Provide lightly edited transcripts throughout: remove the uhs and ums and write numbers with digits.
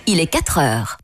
il est 4 heures.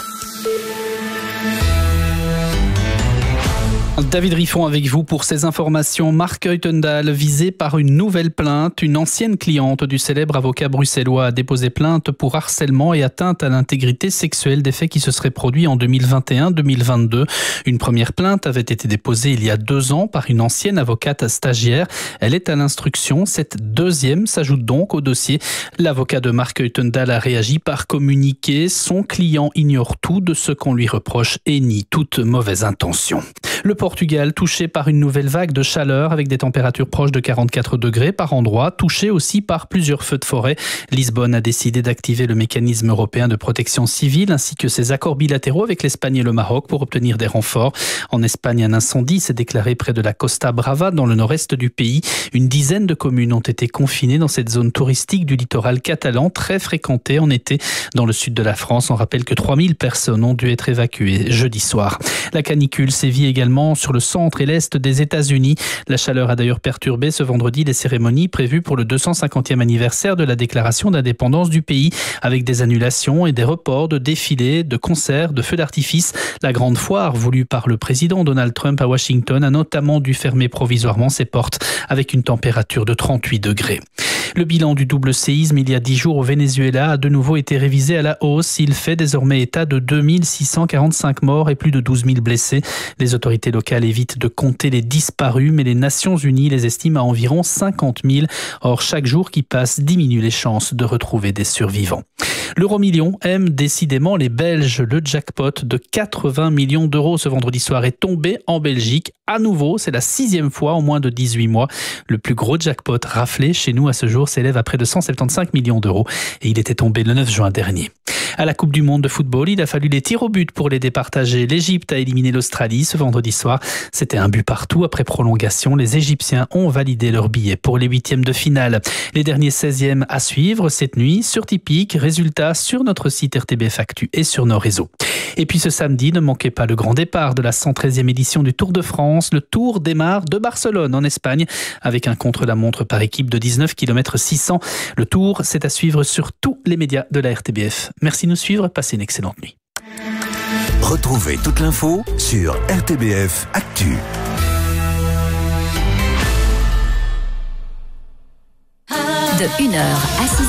David Riffon avec vous pour ces informations. Marcueil-Tendal visé par une nouvelle plainte. Une ancienne cliente du célèbre avocat bruxellois a déposé plainte pour harcèlement et atteinte à l'intégrité sexuelle, des faits qui se seraient produits en 2021-2022. Une première plainte avait été déposée il y a 2 ans par une ancienne avocate stagiaire. Elle est à l'instruction. Cette deuxième s'ajoute donc au dossier. L'avocat de Marcueil-Tendal a réagi par communiqué. Son client ignore tout de ce qu'on lui reproche et nie toute mauvaise intention. Le Portugal touché par une nouvelle vague de chaleur avec des températures proches de 44 degrés par endroit, touché aussi par plusieurs feux de forêt. Lisbonne a décidé d'activer le mécanisme européen de protection civile ainsi que ses accords bilatéraux avec l'Espagne et le Maroc pour obtenir des renforts. En Espagne, un incendie s'est déclaré près de la Costa Brava dans le nord-est du pays. Une dizaine de communes ont été confinées dans cette zone touristique du littoral catalan très fréquentée en été dans le sud de la France. On rappelle que 3000 personnes ont dû être évacuées jeudi soir. La canicule sévit également sur le centre et l'est des États-Unis. La chaleur a d'ailleurs perturbé ce vendredi les cérémonies prévues pour le 250e anniversaire de la déclaration d'indépendance du pays, avec des annulations et des reports de défilés, de concerts, de feux d'artifice. La grande foire voulue par le président Donald Trump à Washington a notamment dû fermer provisoirement ses portes avec une température de 38 degrés. Le bilan du double séisme il y a 10 jours au Venezuela a de nouveau été révisé à la hausse. Il fait désormais état de 2645 morts et plus de 12 000 blessés. Les autorités locales évitent de compter les disparus, mais les Nations Unies les estiment à environ 50 000. Or, chaque jour qui passe diminue les chances de retrouver des survivants. L'Euromillion aime décidément les Belges. Le jackpot de 80 millions d'euros ce vendredi soir est tombé en Belgique. À nouveau, c'est la 6e fois en moins de 18 mois. Le plus gros jackpot raflé chez nous à ce jour s'élève à près de 175 millions d'euros et il était tombé le 9 juin dernier. À la Coupe du Monde de football, il a fallu les tirs au but pour les départager. L'Égypte a éliminé l'Australie ce vendredi soir. C'était un but partout après prolongation. Les Égyptiens ont validé leur billet pour les 8e de finale. Les derniers 16e à suivre cette nuit sur Tipeee. Résultats sur notre site RTBF Actu et sur nos réseaux. Et puis ce samedi, ne manquez pas le grand départ de la 113e édition du Tour de France. Le Tour démarre de Barcelone en Espagne avec un contre-la-montre par équipe de 19 km 600. Le Tour, c'est à suivre sur tous les médias de la RTBF. Merci de nous suivre, passez une excellente nuit. Retrouvez toute l'info sur RTBF Actu. De 1h à 6h.